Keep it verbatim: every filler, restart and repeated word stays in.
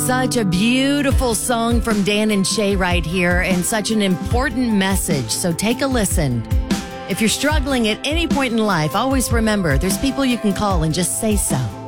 Such a beautiful song from Dan and Shay right here, and such an important message. So take a listen. If you're struggling at any point in life, always remember there's people you can call and just say so.